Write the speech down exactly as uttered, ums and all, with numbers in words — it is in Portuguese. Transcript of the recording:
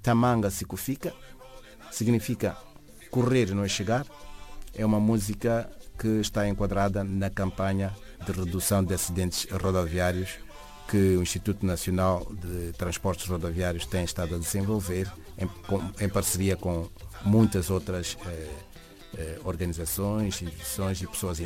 Tamanga Sikufica, significa correr não é chegar. É uma música que está enquadrada na campanha de redução de acidentes rodoviários que o Instituto Nacional de Transportes Rodoviários tem estado a desenvolver em, com, em parceria com muitas outras eh, eh, organizações, instituições e pessoas